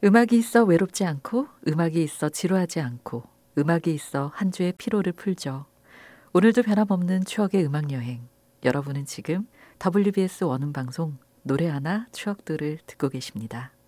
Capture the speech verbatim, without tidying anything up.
음악이 있어 외롭지 않고, 음악이 있어 지루하지 않고, 음악이 있어 한 주의 피로를 풀죠. 오늘도 변함없는 추억의 음악여행. 여러분은 지금 더블유비에스 원음방송 노래 하나 추억들을 듣고 계십니다.